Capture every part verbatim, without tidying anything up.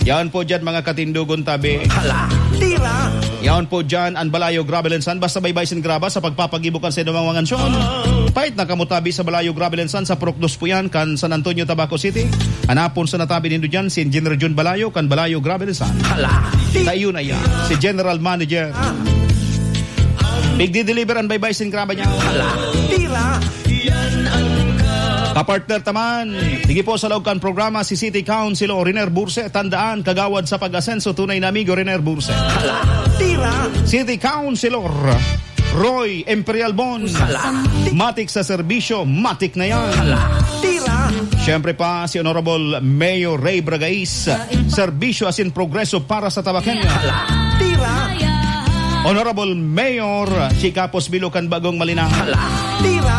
Yan po dyan mga katindugon tabi. Hala, tira. Yan po dyan ang Balayo Gravel and Sand. Basta baybaysin graba sa pagpapagibukan sa inumang mga ansyon. Pahit na kamutabi sa Balayo Gravel and Sand sa Procdos po yan kan San Antonio, Tabaco City. Hanapon sa natabi nindo dyan si Engineer Jun Balayo kan Balayo Gravel and Sand. Hala, tayo na yan. Si General Manager. Big D-deliver ang baybaysin graba niya. Hala, tira. Kapartner taman, digi po sa loob kan programa si City Councilor Riner Burse. Tandaan, kagawad sa pag-asenso, tunay na amigo Riner Burse. Hala, tira. City Councilor Roy Imperial Bon. Hala, matik sa serbisyo, matik na yan. Hala, tira. Siyempre pa si Honorable Mayor Ray Bragais. Serbisyo as in progreso para sa Tabaqueña. Hala, tira. Honorable Mayor Chicapos Bilucan Bagong Malinaw. Hala, tira.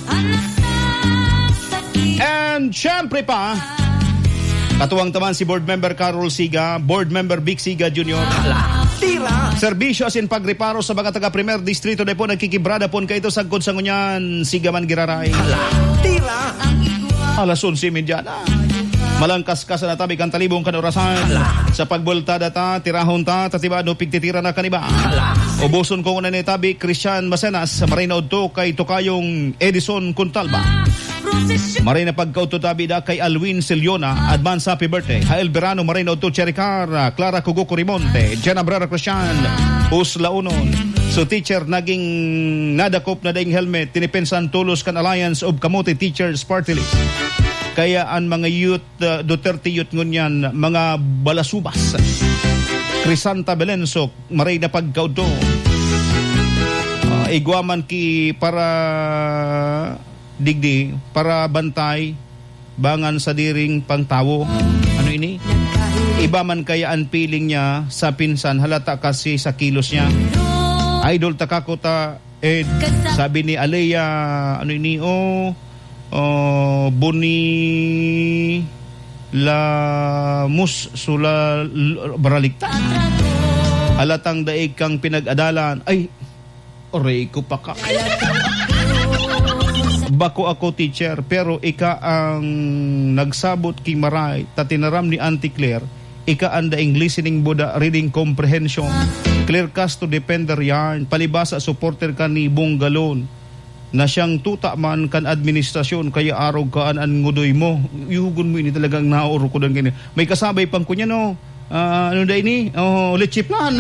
And syempre pa, katuwang taman si Board Member Carol Siga, Board Member Vic Siga Junior Hala, tira. Serbisyo as in pagreparo sa mga taga-Primer Distrito de po nagkikibrada po kayo sagkod sa ngunyan Sigaman Giraray. Hala, tira. Alas onse media na. Malangkas ka sa natabi kan talibong kan orasan. Hala. Sa pagbulta data, tirahon ta, tatiba no pigtitira na kaniba. Hala. Ubuson ko na ni tabi Christian Macenas sa Marina Udto kay Tokayong Edison Contalba. Marina pagkauto tabi da kay Alwin Siliona, advance happy birthday. Hael Verano, Marina Udto Chericar, Clara Cuguco Rimonte, Jenna Brera Christian, Usla Unon. So teacher naging nadakop na daing helmet, tinipensan tulos kan Alliance of Kamote Teachers Party List. Kaya ang mga youth, uh, Duterte youth ngunyan, mga balasubas. Crisanta Belensok, maray na pagkauto. Uh, igwaman ki para digdi, para bantay, bangan sa diring pangtawo. Ano ini? Iba man kaya ang feeling niya sa pinsan, halata kasi sa kilos niya. Idol takakota, Ed, sabi ni Alea, ano ini, oh, Uh, Boni la mus sula baralikta halatang daig kang pinag-adalan ay oray ko pa ka bako ako teacher pero ika ang nagsabot ki maray tatinaram ni Auntie Claire ika ang daing listening buda reading comprehension clear cast to depender yarn palibasa supporter ka ni Bunggalon na siyang tuta man kan administrasyon kaya araw kaan an ngudoy mo yuhugon mo ini talagang naoro ko dan ganyan may kasabay pang kunya no uh, ano da ini oh leche plan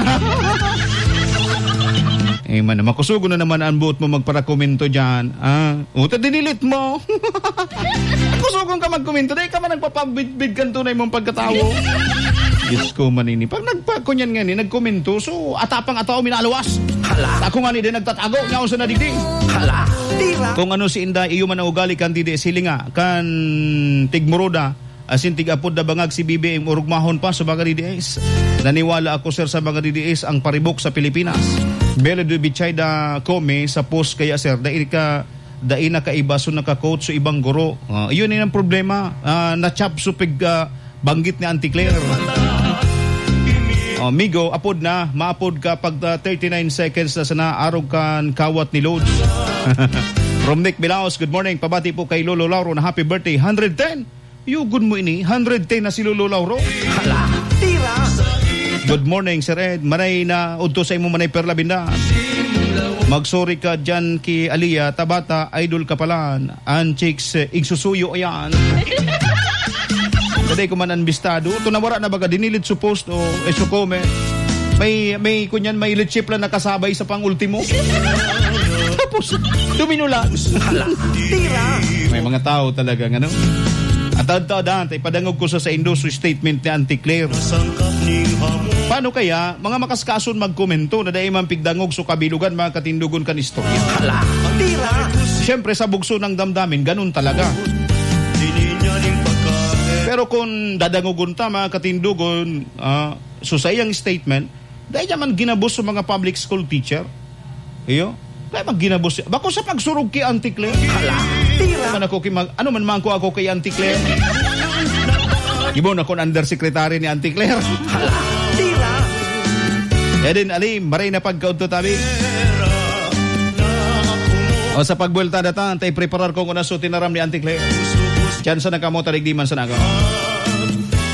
eh man makusugo na naman ang buot mo magpara-komento diyan ah uta dinilit mo kusugong ka magkomento dai ka man nagpapabid-bid kan tunay mong pagkatawo Diyos ko man ini pag nagpakunyan nga ni nagkomento so atapang ataw minaluwas. Hala. Ako nga ni din nagtatago nga sa nadigdi. Hala. Tira. Kung ano si Inday iyo man ang ugali kan didi silinga kan tigmuroda asin tigapod da bangag si B B M urugmahon pa sa mga D D S. Naniwala ako sir sa mga D D S ang paribok sa Pilipinas. Belo do Bichayda Come sa post kaya sir dahil ka dai na kaiba so naka-coach so ibang guro. Uh, yun yun ang problema. Uh, na-chop so pig uh, banggit ni Auntie Claire. Oh, Migo, apod na, maapod ka pag uh, thirty-nine seconds na sana arog kan kawat ni Lods. From Nick Milaos, good morning. Pabati po kay Lolo Lauro na happy birthday. one hundred ten. You good mo ini, one hundred ten na si Lolo Lauro. Hala, tira. Good morning, Sir Ed. Manay na udto sa imo manay perla binda. Magsorry ka dyan ki Aliyah, tabata, idol ka palan. An chicks, igsusuyo ayan. Kaday ko man anbistado. Ito nawara na baga dinilit sa post o esu comment. May, may kunyan, may lechip lang nakasabay sa pang-ultimo. Tapos, duminulan. Hala, tira. May mga tao talaga, ano? At tao dante, padangog ko sa sa industry statement ni Auntie Claire. Paano kaya, mga makaskason magkomento na dahil man pigdangog so kabilugan, mga katindugon kan istorya. Hala, tira. Siyempre, sa bugso ng damdamin, ganun talaga. Pero kung dadangugon ta mga katindugon uh, so sa iyang statement dahil naman ginabos sa mga public school teacher iyo dahil man ginabos bako sa pagsurog kay Auntie Claire. Hala, tira. Man ako, mag, ano man man ko ako kay Auntie Claire ibon ako undersecretary ni Auntie Claire. Hala, tira. Edin Ali maray na pagkaunto tabi o sa pagbuelta data antay preparar ko kung naso tinaram ni Auntie Claire. Diyan sa nakamotarig di man sa naga.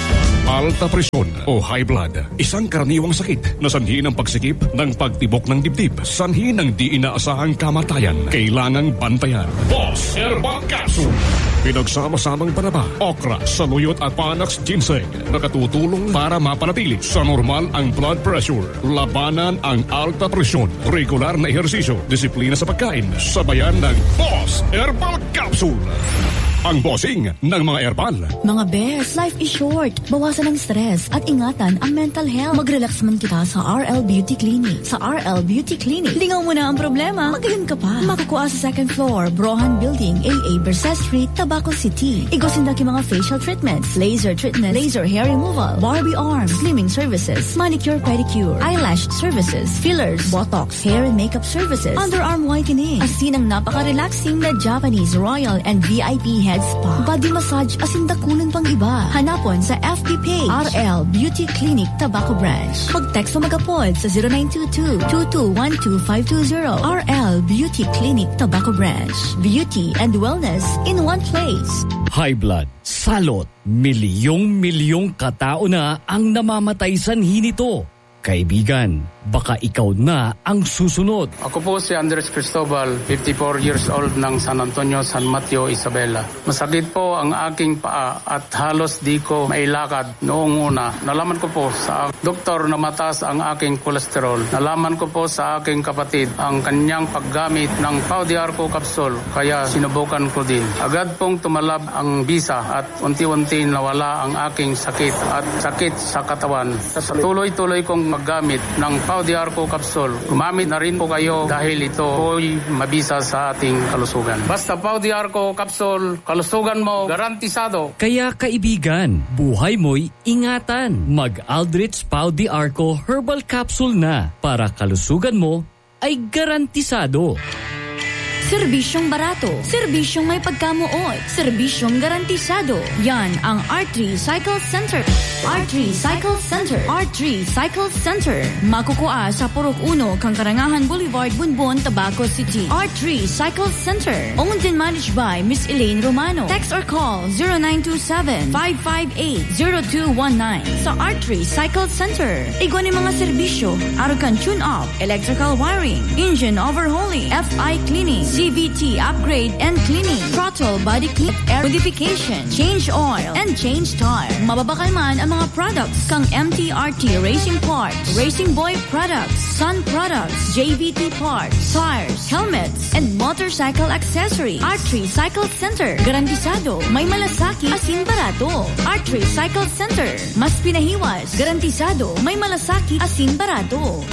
Alta presyon o high blood, isang karaniwang sakit na sanhi ng pagsikip ng pagtibok ng dibdib, sanhi ng di inaasahang kamatayan. Kailangang bantayan. Boss Herbal Capsule. Pinagsama-samang panaba, okra, saluyot at panax ginseng. Nakatutulong para mapanatili sa normal ang blood pressure. Labanan ang alta presyon. Regular na ehersisyo, disiplina sa pagkain. Sabayan ng Boss Herbal Capsule. Ang bossing ng mga herbal. Mga best, life is short. Bawasan ang stress at ingatan ang mental health. Mag-relax man kita sa R L Beauty Clinic. Sa R L Beauty Clinic, lingaw mo na ang problema, magaling ka pa. Makukuha sa second floor, Brohan Building, A A Berset Street, Tabaco City. Igosin na ki mga facial treatments, laser treatment, laser hair removal, Barbie arms, slimming services, manicure pedicure, eyelash services, fillers, botox, hair and makeup services, underarm whitening, asin ang napaka-relaxing na Japanese, Royal and V I P Head Spa, body massage asin dakulan pang iba. Hanapon sa F B page R L Beauty Clinic Tabaco Branch. Mag-text o mag-apod sa zero nine two two, two two one two five two zero. R L Beauty Clinic Tabaco Branch. Beauty and wellness in one place. High blood, salot, milyong-milyong katao na ang namamatay sanhi nito. Kaibigan, baka ikaw na ang susunod. Ako po si Andres Cristobal, fifty-four years old ng San Antonio, San Mateo, Isabela. Masakit po ang aking paa at halos di ko mailakad noong una. Nalaman ko po sa doktor na mataas ang aking kolesterol. Nalaman ko po sa aking kapatid ang kanyang paggamit ng Pau de Arco capsule, kaya sinubukan ko din. Agad pong tumalab ang bisa at unti-unti nawala ang aking sakit at sakit sa katawan. Sa tuloy-tuloy kong maggamit ng Pau de Arco capsule, gumamit na rin po kayo dahil ito po'y mabisa sa ating kalusugan. Basta Pau de Arco capsule, kalusugan mo garantisado. Kaya kaibigan, buhay mo'y ingatan. Mag-Aldrich Pau de Arco Herbal Capsule na para kalusugan mo ay garantisado. Serbisyong barato, serbisyong may pagkamuot, serbisyong garantisado. Yan ang R three Cycle Center. R three Cycle Center. R three Cycle Center. Makukuha sa Purok Uno, Kangkarangahan Boulevard, Bunbon, Tabaco City. R three Cycle Center. Owned and managed by Miss Elaine Romano. Text or call zero nine two seven, five five eight, zero two one nine. Sa R three Cycle Center. Igwan ni mga serbisyo, Arukan tune-up, electrical wiring, engine overhauling, F I cleaning, C V T upgrade and cleaning, throttle body clean, air modification, change oil, and change tire. Mababakal man ang mga products kang M T R T Racing Parts, Racing Boy Products, Sun Products, J V T Parts, tires, helmets, and motorcycle accessories. R three Cycle Center. Garantisado, may malasaki, asin barato. R three Cycle Center. Mas pinahiwas, garantisado, may malasaki, asin barato.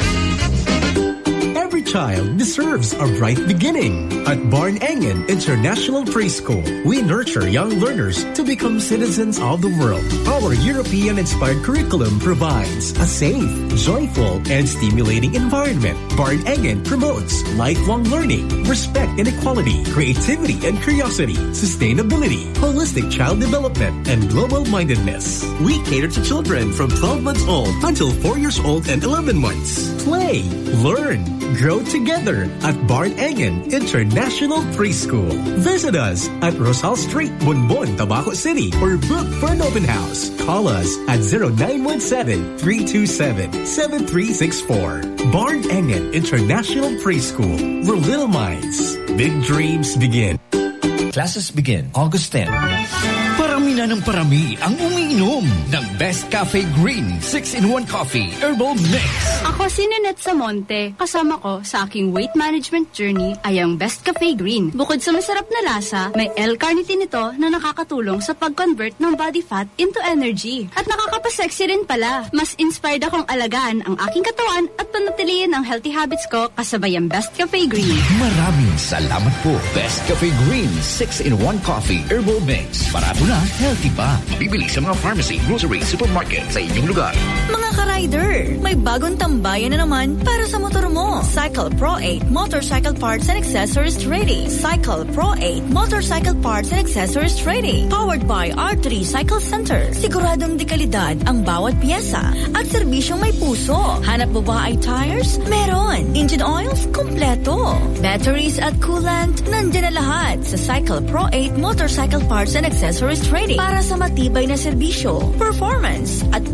Every child deserves a bright beginning. At Barn Engen International Preschool, we nurture young learners to become citizens of the world. Our European-inspired curriculum provides a safe, joyful, and stimulating environment. Barn Engen promotes lifelong learning, respect and equality, creativity and curiosity, sustainability, holistic child development, and global-mindedness. We cater to children from twelve months old until four years old and eleven months. Play, learn, grow together at Barn Engen International Preschool. Visit us at Rosal Street, Bunbon, Tabaco City, or book for an open house. Call us at zero nine one seven, three two seven, seven three six four. Barn Engen International Preschool, where little minds, big dreams begin. Classes begin August tenth. Parami na ng parami ang umiinom ng Best Cafe Green six in one Coffee Herbal Mix. Ako si Ninette Samonte. Kasama ko sa aking weight management journey ay ang Best Cafe Green. Bukod sa masarap na lasa, may L-carnitine ito na nakakatulong sa pag-convert ng body fat into energy. At nakakapasexy rin pala. Mas inspired akong alagaan ang aking katawan at panatilihin ang healthy habits ko kasabay ang Best Cafe Green. Maraming salamat po. Best Cafe Green six in one Coffee Herbal Mix. Barato na, healthy pa. Mabibili sa mga pharmacy, grocery, supermarket sa inyong lugar. Mga ka-rider, may bagong tambayan na naman para sa motor mo. Cycle Pro eight Motorcycle Parts and Accessories Trading. Cycle Pro eight Motorcycle Parts and Accessories Trading. Powered by R three Cycle Center. Siguradong dekalidad ang bawat piyesa at serbisyong may puso. Hanap mo ba ay tires? Meron. Engine oils? Kompleto. Batteries at coolant? Nandiyan na lahat sa Cycle Pro eight Motorcycle Parts and Accessories Trading. para sa matibay na serbisyo, performance at